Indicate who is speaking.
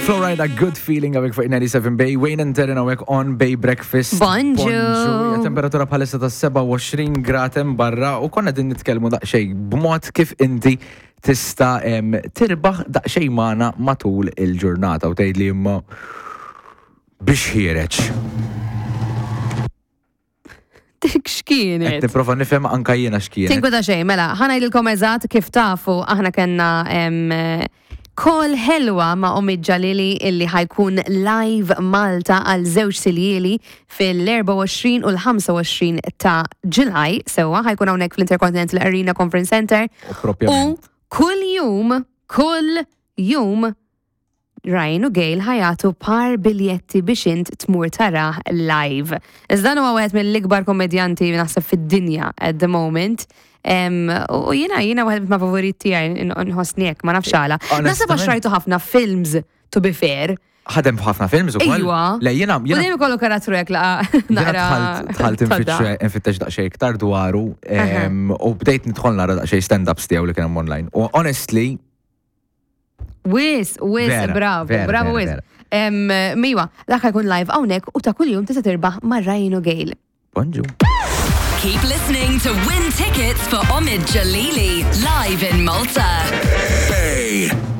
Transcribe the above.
Speaker 1: Flowrida, good feeling għawek fuq 97 Bay, Wayne and Terren għawek on Bay Breakfast.
Speaker 2: Bonjour.
Speaker 1: Temperatura bħalissa ta' 27 gratem barra u konna din nitkelmu daqxej b'mod kif inti tista' tirbaħ daqxej mana matul il-ġurnata u tgħid li imma biex ħireċ.
Speaker 2: Dik x'kienet.
Speaker 1: Nipprova nifhem anka jiena x'kienet.
Speaker 2: Tinku da xejn, mela, ħanajdilkom eżatt kif tafu aħna kellna Kol ħelwa ma' Omid Ġalili illi ħajkun live Malta għal żewġ siljili fil-24 u l-25 ta' Ġulaj. Sewa ħajkun hawnhekk fl-Intercontinental Arena Conference Center. U kull jum Ryan u Gail ħajatu par biljetti biex int tmur tara live. Iżda huwa wieħed mill-ikbar komedjanti naħseb fid-dinja at the moment. U jiena waħed ma' favoriti għaj nħosniek, ma nafx għala. Nasab għax rajtu ħafna films, to be fair.
Speaker 1: ħadem ħafna films u
Speaker 2: Ejwa.
Speaker 1: Le jiena.
Speaker 2: U dejjem ikollu karattru jekk naqra.
Speaker 1: Tħalt infittex daqsxejn iktar dwaru u bdejt nidħol nara daqsxejn stand-ups tiegħu li kien hemm online. U honestly.
Speaker 2: Wis, bravo wis. Miwa, dak jkun live hawnhekk u ta' kuljum tista' tirbaħ ma' Ryan u Gail.
Speaker 1: Bonġu.
Speaker 3: Keep listening to win tickets for Omid Jalili live in Malta.
Speaker 4: Bay.